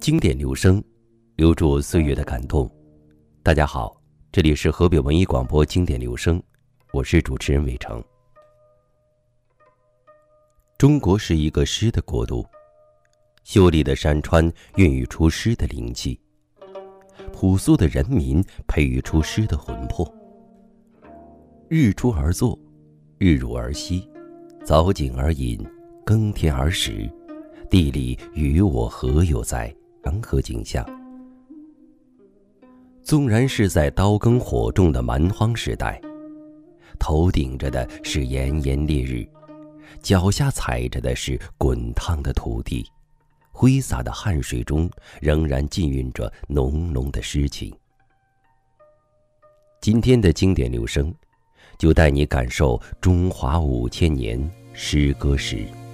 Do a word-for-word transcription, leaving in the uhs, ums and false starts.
经典留声，留住岁月的感动。大家好，这里是河北文艺广播经典留声，我是主持人伟成。中国是一个诗的国度，秀丽的山川孕育出诗的灵气，朴素的人民培育出诗的魂魄。日出而作，日入而息，早景而饮，耕田而食，地里与我何有哉？洋河景象。纵然是在刀耕火种的蛮荒时代，头顶着的是炎炎烈日，脚下踩着的是滚烫的土地，挥洒的汗水中仍然浸蕴着浓浓的诗情。今天的经典留声，就带你感受中华五千年诗歌史。